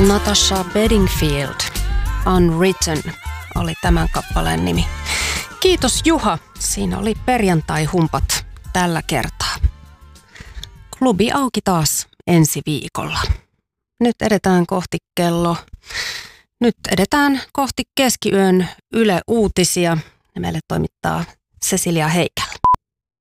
Natasha Bedingfield, Unwritten oli tämän kappaleen nimi. Kiitos Juha, siinä oli perjantai-humpat tällä kertaa. Klubi auki taas ensi viikolla. Nyt edetään kohti keskiyön Yle Uutisia. Meille toimittaa Cecilia Heikkälä.